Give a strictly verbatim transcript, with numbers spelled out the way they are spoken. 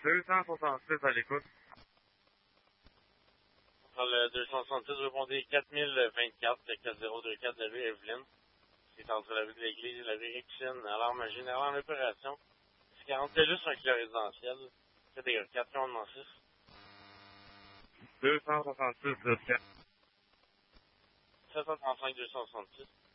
deux cent soixante-six à l'écoute. Dans le deux cent soixante-six, répondez quatre mille vingt-quatre, quatre zéro deux quatre de la rue Evelyne. C'est entre la rue de l'Église et la rue Richine. Alarme générale en opération. C'est quarante juste un client résidentiel. C'est des quatre commandements six. deux cent soixante-six, deux quatre. sept cent trente-cinq, deux cent soixante-six.